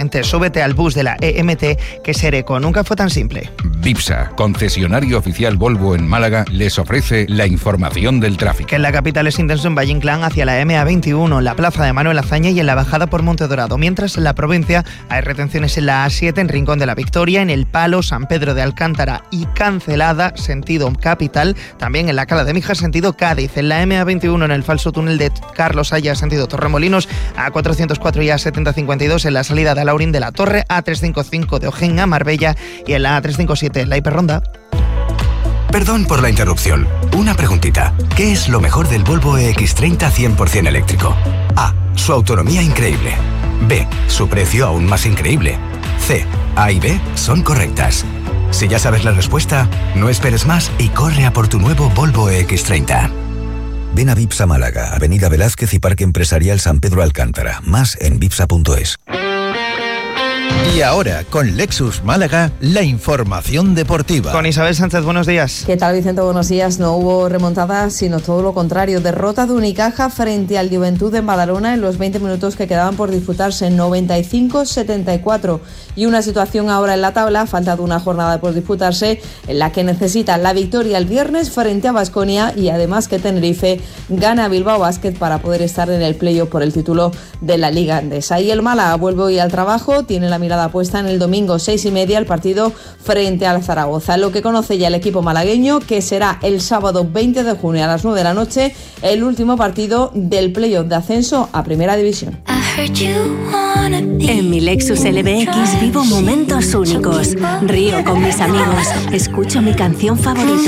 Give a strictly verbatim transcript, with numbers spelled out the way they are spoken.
directamente. Súbete al bus de la E M T, que ser eco nunca fue tan simple. Vipsa, concesionario oficial Volvo en Málaga, les ofrece la información del tráfico. Que en la capital es intenso en Valle Inclán hacia la M A veintiuno, la plaza de Manuel Azaña y en la bajada por Monte Dorado. Mientras en la provincia hay retenciones en la A siete, en Rincón de la Victoria, en El Palo, San Pedro de Alcántara y Cancelada, sentido capital. También en la Cala de Mijas, sentido Cádiz. En la M A veintiuno, en el falso túnel de Carlos Haya, sentido Torremolinos, A cuatrocientos cuatro y A setecientos cincuenta y dos en la salida de Alaurín de la Torre, A trescientos cincuenta y cinco de Ojén a Marbella y en la A trescientos cincuenta y siete en la Hiperronda. Perdón por la interrupción. Una preguntita. ¿Qué es lo mejor del Volvo E X treinta cien por ciento eléctrico? A. Su autonomía increíble. B. Su precio aún más increíble. C. A y B son correctas. Si ya sabes la respuesta, no esperes más y corre a por tu nuevo Volvo E X treinta. Ven a Vipsa Málaga, Avenida Velázquez y Parque Empresarial San Pedro Alcántara. Más en vipsa punto es. Y ahora, con Lexus Málaga, la información deportiva. Con Isabel Sánchez, buenos días. ¿Qué tal, Vicente? Buenos días. No hubo remontada, sino todo lo contrario. Derrota de Unicaja frente al Juventud en Badalona en los veinte minutos que quedaban por disputarse, noventa y cinco setenta y cuatro. Y una situación ahora en la tabla, falta de una jornada por disputarse, en la que necesita la victoria el viernes frente a Baskonia y además que Tenerife gana a Bilbao Basket para poder estar en el playoff por el título de la Liga Andesa. Y el Málaga vuelve hoy al trabajo, tiene la mirada puesta en el domingo seis y media el partido frente al Zaragoza. Lo que conoce ya el equipo malagueño, que será el sábado veinte de junio a las nueve de la noche el último partido del playoff de ascenso a Primera División. En mi Lexus L B X vivo momentos únicos. Río con mis amigos, escucho mi canción favorita.